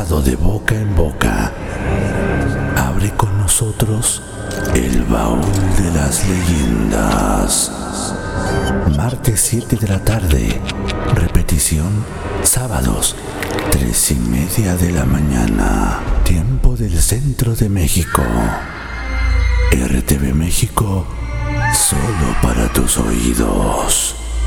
pasado de boca en boca. Abre con nosotros el baúl de las leyendas. Martes 7 de la tarde. Repetición sábados 3:30 de la mañana. Tiempo del centro de México. RTV México, solo para tus oídos.